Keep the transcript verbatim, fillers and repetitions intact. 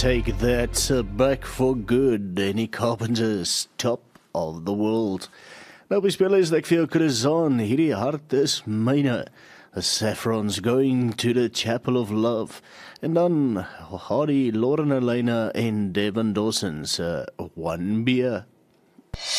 take that uh, back for good. Danny Carpenter's Top of the World. Nou bespeel is ek vir jou Chris on. Hierdie hart is myne. The Saffrons going to the Chapel of Love. En dan Hardy, Lorna Lena en Devin Dawson's uh, One Beer.